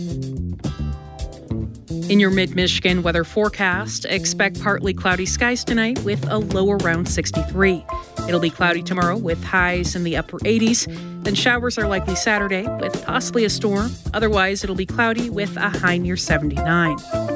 In your mid-Michigan weather forecast, expect partly cloudy skies tonight with a low around 63. It'll be cloudy tomorrow with highs in the upper 80s. Then showers are likely Saturday with possibly a storm. Otherwise, it'll be cloudy with a high near 79.